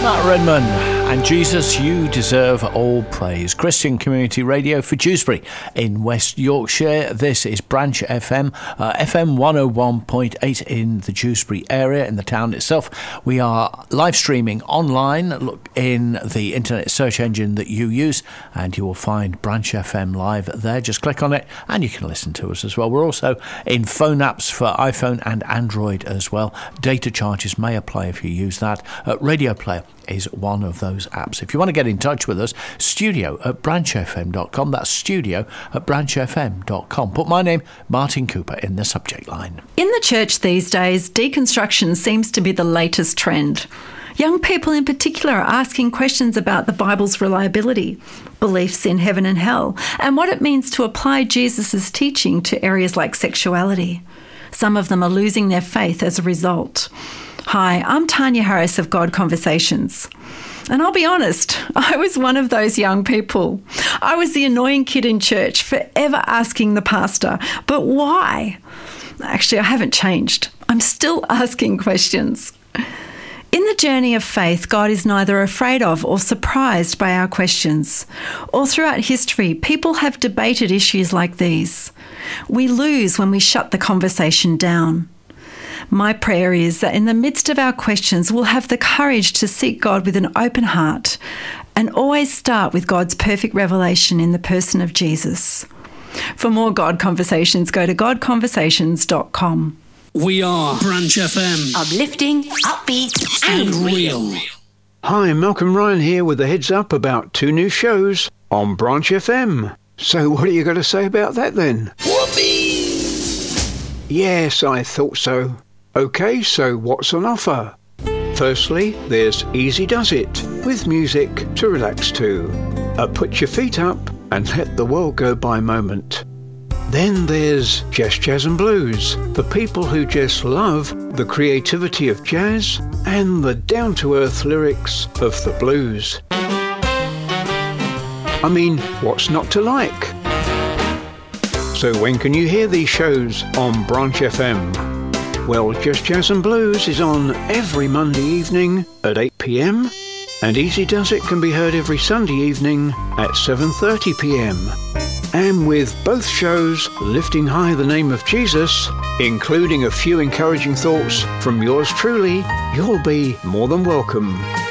Matt Redman and Jesus, You Deserve All Praise. Christian Community Radio for Dewsbury in West Yorkshire. This is Branch FM, FM 101.8 in the Dewsbury area, in the town itself. We are live streaming online. Look in the internet search engine that you use and you will find Branch FM live there. Just click on it and you can listen to us as well. We're also in phone apps for iPhone and Android as well. Data charges may apply if you use that. Radio Player is one of those apps. If you want to get in touch with us, studio@branchfm.com. That's studio@branchfm.com. Put my name, Martin Cooper, in the subject line. In the church these days, deconstruction seems to be the latest trend. Young people in particular are asking questions about the Bible's reliability, beliefs in heaven and hell, and what it means to apply Jesus' teaching to areas like sexuality. Some of them are losing their faith as a result. Hi, I'm Tanya Harris of God Conversations. And I'll be honest, I was one of those young people. I was the annoying kid in church, forever asking the pastor, but why? Actually, I haven't changed. I'm still asking questions. In the journey of faith, God is neither afraid of or surprised by our questions. All throughout history, people have debated issues like these. We lose when we shut the conversation down. My prayer is that in the midst of our questions, we'll have the courage to seek God with an open heart and always start with God's perfect revelation in the person of Jesus. For more God Conversations, go to godconversations.com. We are Branch FM. Uplifting, upbeat and real. Hi, Malcolm Ryan here with a heads up about 2 new shows on Branch FM. So what are you going to say about that then? Whoopee! Yes, I thought so. Okay, so what's on offer? Firstly, there's Easy Does It, with music to relax to. A put your feet up and let the world go by moment. Then there's Just Jazz and Blues, for people who just love the creativity of jazz and the down-to-earth lyrics of the blues. I mean, what's not to like? So when can you hear these shows on Branch FM? Well, Just Jazz and Blues is on every Monday evening at 8 p.m. and Easy Does It can be heard every Sunday evening at 7:30 p.m. And with both shows lifting high the name of Jesus, including a few encouraging thoughts from yours truly, you'll be more than welcome.